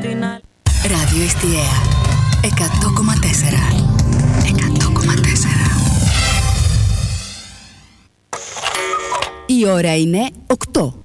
την άλλη. Ράδιο Εστιαία 100,4. 100,4. Η ώρα είναι 8.